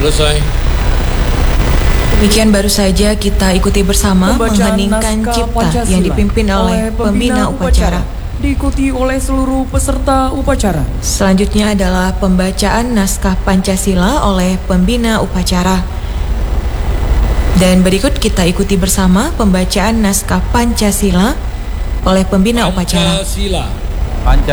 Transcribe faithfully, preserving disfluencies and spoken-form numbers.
Selesai. Demikian baru saja kita ikuti bersama mengheningkan cipta yang dipimpin oleh pembina upacara, diikuti oleh seluruh peserta upacara. Selanjutnya adalah pembacaan naskah Pancasila oleh pembina upacara. Dan berikut kita ikuti bersama pembacaan naskah Pancasila oleh pembina upacara. Pancasila.